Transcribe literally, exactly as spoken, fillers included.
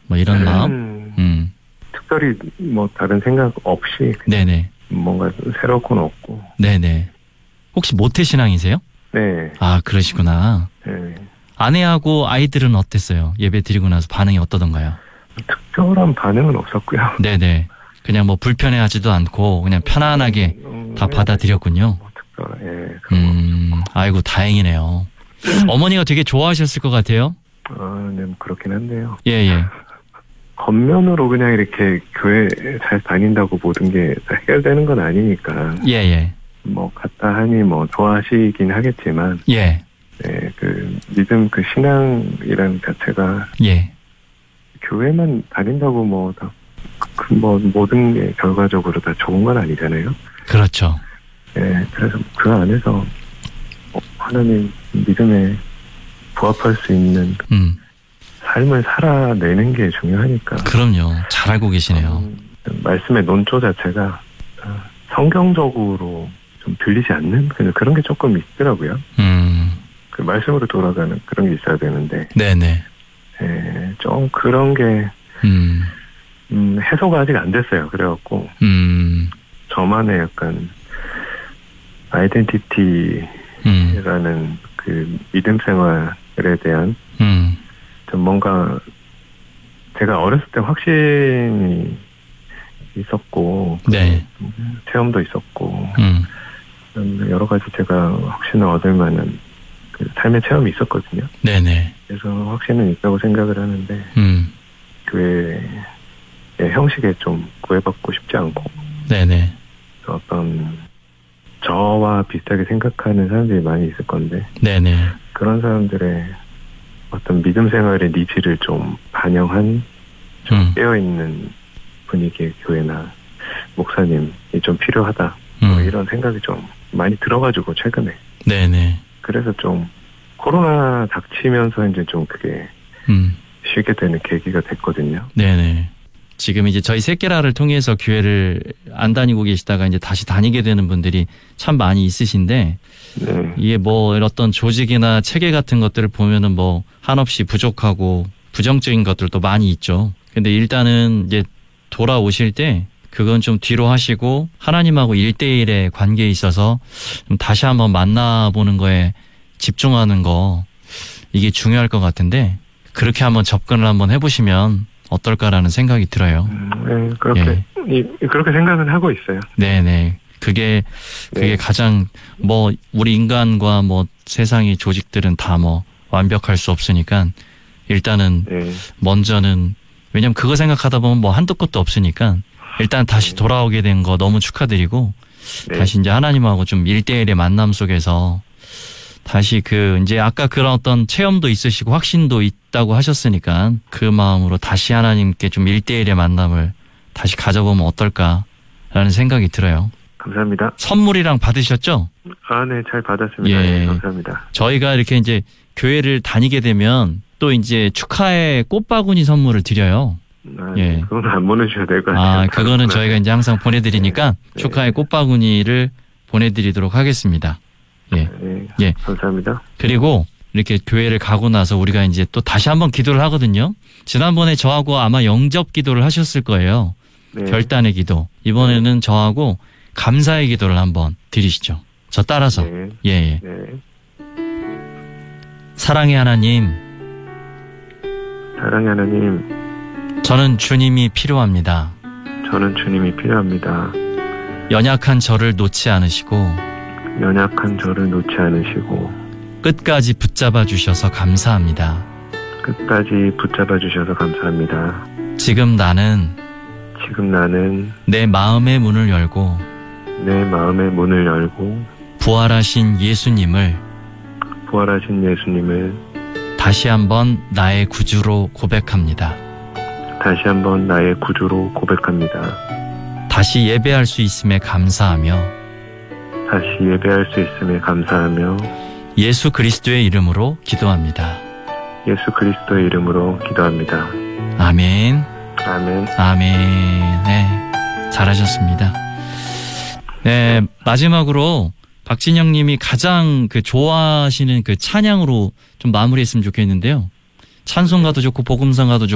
뭐 이런 음, 마음? 음. 특별히 뭐 다른 생각 없이 네네. 뭔가 새로운 건 없고. 네네. 혹시 모태신앙이세요? 네. 아, 그러시구나. 네. 아내하고 아이들은 어땠어요? 예배 드리고 나서 반응이 어떠던가요? 특별한 반응은 없었고요. 네네. 그냥 뭐 불편해하지도 않고 그냥 편안하게 음, 다 받아들였군요. 뭐 특별, 예, 그런 음, 아이고 다행이네요. 어머니가 되게 좋아하셨을 것 같아요. 거. 아, 네, 뭐 그렇긴 한데요. 예, 예. 겉면으로 그냥 이렇게 교회 잘 다닌다고 모든 게 다 해결되는 건 아니니까. 예, 예. 뭐 갔다 하니 뭐 좋아하시긴 하겠지만, 예, 네, 그 믿음 그 신앙이라는 자체가 예. 교회만 다닌다고 뭐 다 그 뭐 모든 게 결과적으로 다 좋은 건 아니잖아요. 그렇죠. 예, 그래서 그 안에서 어, 하나님 믿음에 부합할 수 있는 음, 삶을 살아내는 게 중요하니까. 그럼요. 잘 알고 계시네요. 음, 말씀의 논조 자체가 아, 성경적으로 좀 들리지 않는 그냥 그런 게 조금 있더라고요. 음, 그 말씀으로 돌아가는 그런 게 있어야 되는데, 네네. 예, 좀 그런 게 음, 음, 해소가 아직 안 됐어요. 그래갖고 음, 저만의 약간 아이덴티티라는 음, 그 믿음 생활에 대한 음, 좀 뭔가 제가 어렸을 때 확신이 있었고, 네. 체험도 있었고, 음, 여러 가지 제가 확신을 얻을 만한 그 삶의 체험이 있었거든요. 네네. 그래서 확신은 있다고 생각을 하는데, 음, 교회의 형식에 좀 구애받고 싶지 않고, 네네. 어떤 저와 비슷하게 생각하는 사람들이 많이 있을 건데, 네네. 그런 사람들의 어떤 믿음 생활의 니즈를 좀 반영한, 좀 음, 깨어있는 분위기의 교회나 목사님이 좀 필요하다. 뭐 음, 이런 생각이 좀 많이 들어가지고, 최근에. 네네. 그래서 좀 코로나 닥치면서 이제 좀 그게 음, 쉬게 되는 계기가 됐거든요. 네네. 지금 이제 저희 새끼라를 통해서 교회를 안 다니고 계시다가 이제 다시 다니게 되는 분들이 참 많이 있으신데, 네. 이게 뭐 어떤 조직이나 체계 같은 것들을 보면은 뭐 한없이 부족하고 부정적인 것들도 많이 있죠. 근데 일단은 이제 돌아오실 때 그건 좀 뒤로 하시고 하나님하고 일대일의 관계에 있어서 좀 다시 한번 만나보는 거에 집중하는 거, 이게 중요할 것 같은데, 그렇게 한번 접근을 한번 해보시면 어떨까라는 생각이 들어요. 음, 네, 그렇게, 예. 이, 그렇게 생각은 하고 있어요. 네네. 그게, 그게 네. 가장, 뭐, 우리 인간과 뭐, 세상의 조직들은 다 뭐, 완벽할 수 없으니까, 일단은, 네. 먼저는, 왜냐면 그거 생각하다 보면 뭐, 한도 끝도 없으니까, 일단 다시 돌아오게 된 거 너무 축하드리고, 네. 다시 이제 하나님하고 좀 일대일의 만남 속에서, 다시 그, 이제 아까 그런 어떤 체험도 있으시고 확신도 있다고 하셨으니까, 그 마음으로 다시 하나님께 좀 일대일의 만남을 다시 가져보면 어떨까라는 생각이 들어요. 감사합니다. 선물이랑 받으셨죠? 아, 네, 잘 받았습니다. 예. 네, 감사합니다. 저희가 이렇게 이제 교회를 다니게 되면 또 이제 축하의 꽃바구니 선물을 드려요. 아, 예. 네, 그건 안 보내주셔야 될 것 같아요. 아, 그거는 저희가 이제 항상 보내드리니까 네. 축하의 꽃바구니를 보내드리도록 하겠습니다. 예. 네, 예. 감사합니다. 그리고 이렇게 교회를 가고 나서 우리가 이제 또 다시 한번 기도를 하거든요. 지난번에 저하고 아마 영접 기도를 하셨을 거예요. 네. 결단의 기도. 이번에는 저하고 감사의 기도를 한번 드리시죠. 저 따라서. 네. 예, 예. 네. 사랑의 하나님, 사랑의 하나님, 저는 주님이 필요합니다. 저는 주님이 필요합니다. 연약한 저를 놓지 않으시고 연약한 저를 놓지 않으시고 끝까지 붙잡아 주셔서 감사합니다. 끝까지 붙잡아 주셔서 감사합니다. 지금 나는 지금 나는 내 마음의 문을 열고 내 마음의 문을 열고 부활하신 예수님을 부활하신 예수님을 다시 한번 나의 구주로 고백합니다. 다시 한번 나의 구주로 고백합니다. 다시 예배할 수 있음에 감사하며 다시 예배할 수 있음에 감사하며 예수 그리스도의 이름으로 기도합니다. 예수 그리스도의 이름으로 기도합니다. 아멘. 아멘. 아멘. 네, 잘하셨습니다. 네, 마지막으로 박진영 님이 가장 그 좋아하시는 그 찬양으로 좀 마무리했으면 좋겠는데요. 찬송가도 좋고 복음성가도 좋고